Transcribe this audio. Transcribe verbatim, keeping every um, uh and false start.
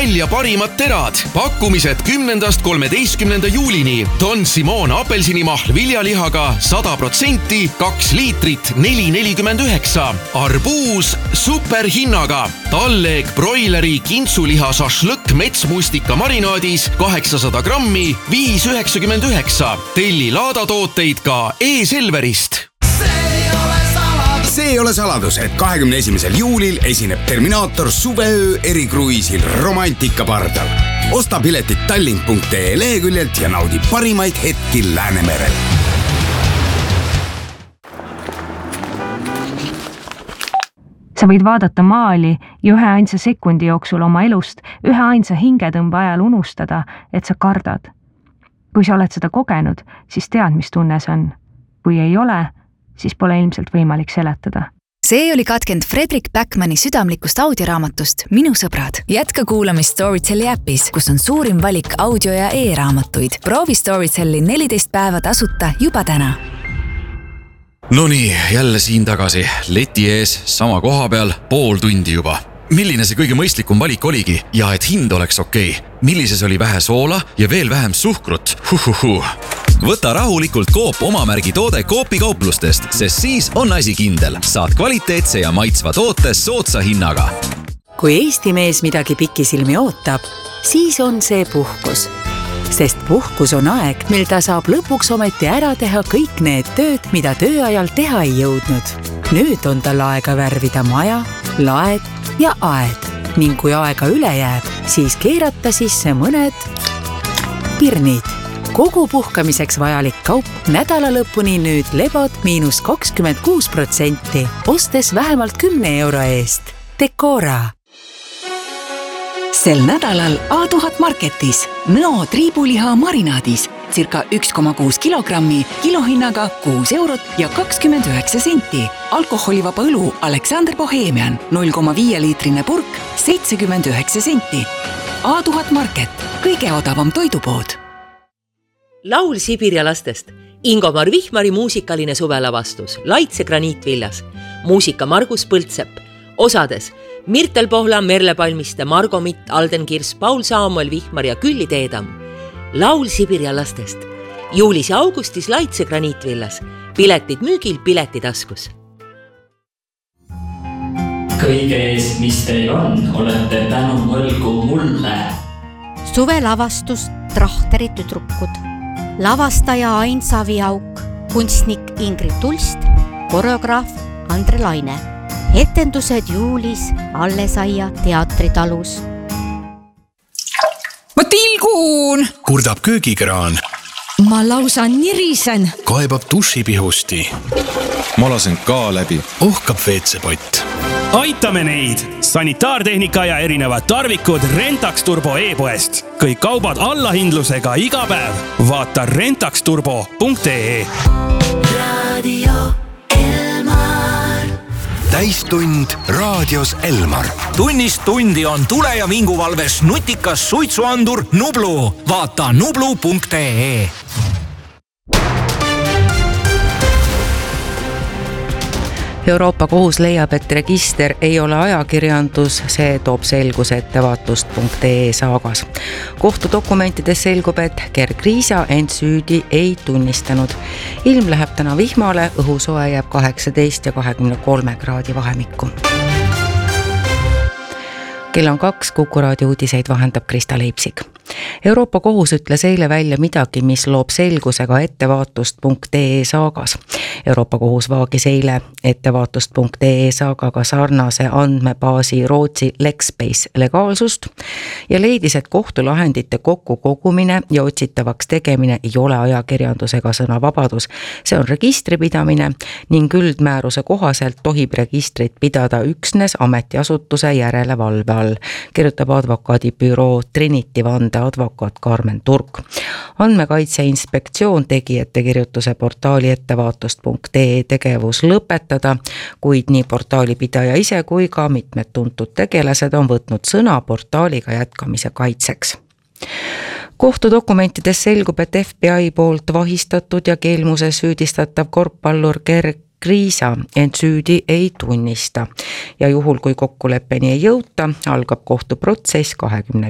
välja parimad terad. Pakkumised kümnendast kolmeteistkümnenda juulini. Don Simon apelsinimahl viljalihaga sada protsenti, kaks liitrit, neli nelikümmend üheksa. Arbuus superhinnaga. Talleg broileri kintsuliha šašlõkk metsmustika marinaadis kaheksasada grammi, viis üheksakümmend üheksa. Telli laadatooteid ka E-Selverist. See ei ole saladus, et kahekümne esimesel juulil esineb Terminaator suveöö erikruiisil Romantika pardal. Osta piletid tallink punkt ee leheküljelt ja naudi parimaid hetki Läänemerel. Sa võid vaadata maali ja ühe ainsa sekundi jooksul oma elust, ühe ainsa hingetõmba ajal unustada, et sa kardad. Kui sa oled seda kogenud, siis tead, mis tunne see on. Kui ei ole, siis pole ilmselt võimalik seletada. See oli katkend Fredrik Backmani südamlikust audioraamatust Minu sõbrad. Jätka kuulamist Storytelli äpis, kus on suurim valik audio- ja e-raamatuid. Proovi Storytelli neliteist päeva tasuta juba täna. No nii, jälle siin tagasi. Leti ees, sama koha peal, pool tundi juba. Milline see kõige mõistlikum valik oligi ja et hind oleks okei? Millises oli vähe soola ja veel vähem suhkrut? Huhuhu. Võta rahulikult Coop omamärgi toode Coopi kauplustest, sest siis on asi kindel. Saad kvaliteetse ja maitsva toote soodsa hinnaga. Kui Eesti mees midagi pikisilmi ootab, siis on see puhkus. Sest puhkus on aeg, mil ta saab lõpuks ometi ära teha kõik need tööd, mida tööajal teha ei jõudnud. Nüüd on tal aega värvida maja, laed ja aed. Ning kui aega üle jääb, siis keerata sisse mõned pirnid. Kogu puhkamiseks vajalik kaup nädala lõpuni nüüd lebod miinus kakskümmend kuus protsenti, ostes vähemalt kümne euro eest. Decora. Sel nädalal A tuhat Marketis Nõo triibuliha marinaadis circa üks koma kuus kilogrammi, kilohinnaga kuus eurot ja kakskümmend üheksa senti. Alkoholivaba õlu Alexander Bohemian null koma viis liitrine purk seitsekümmend üheksa senti. A tuhat Market, kõige odavam toidupood. Laul Sibiria lastest. Ingomar Vihmari muusikaline suvelavastus. Laitse graniitviljas. Muusika Margus Põldsepp. Osades Mirtel Pohla, Merle Palmiste, Margo Mitt, Alden Kirs, Paul Saamuel Vihmar ja Külli Teedam. Laul Sibiria lastest. Juulis ja augustis Laitse graniitviljas. Piletid müügil, piletitaskus. Kõige ees, mis teil on, olete tänu mõlgu mulle. Suvelavastus Trahteri tüdrukud. Lavastaja Ain Saviauk, kunstnik Ingrid Tulst, koreograaf Andre Laine. Etendused juulis Allesaia teatritalus. Ma tilgun! Kurdab köögikraan. Ma lausa nirisen. Kaebab dušipihusti. Ma lasen ka läbi. Ohkab veetsepott. Aitame neid! Sanitaartehnika ja erinevad tarvikud Rentax Turbo e-poest. Kõik kaubad allahindlusega iga päev. Vaata rentax turbo punkt ee. Radio Elmar. Täistund raadios Elmar. Tunnist tundi on tule- ja vinguvalves nutikas suitsuandur Nublu. Vaata nublu punkt ee. Euroopa kohus leiab, et register ei ole ajakirjandus, see toob selguse ettevaatust punkt ee saagas. Kohtudokumentides selgub, et Gerd Riisa end süüdi ei tunnistanud. Ilm läheb täna vihmale, õhusoe jääb kaheksateist ja kahekümne kolme kraadi vahemikku. Kell on kaks, Kuku raadio uudiseid vahendab Krista Leipsik. Euroopa kohus ütles eile välja midagi, mis loob selgusega ettevaatust punkt ee saagas. Euroopa kohus vaagis eile ettevaatust punkt ee saagaga sarnase andmebaasi Rootsi Lexbase legaalsust ja leidis, et kohtulahendite kokku kogumine ja otsitavaks tegemine ei ole ajakirjandusega sõnavabadus. See on registripidamine ning üldmääruse kohaselt tohib registrit pidada üksnes ametiasutuse järelevalve all, kirjutab advokaadibüroo Trinity Vande advokaat Karmen Turk. Andmekaitse inspektsioon tegi ettekirjutuse portaali ettevaatust punkt ee tegevus lõpetada, kuid nii portaali pidaja ise kui ka mitmed tuntud tegelased on võtnud sõna portaaliga jätkamise kaitseks. Kohtudokumentides selgub, et F B I poolt vahistatud ja keelmuse süüdistatav korvpallur Gerd Riisa ent süüdi ei tunnista ja juhul, kui kokkuleppeni ei jõuta, algab kohtuprotsess kahekümne